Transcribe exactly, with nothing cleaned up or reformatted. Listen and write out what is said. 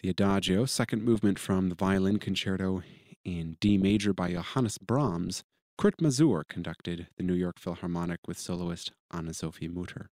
The Adagio, second movement from the Violin Concerto in D major by Johannes Brahms, Kurt Masur conducted the New York Philharmonic with soloist Anna-Sophie Mutter.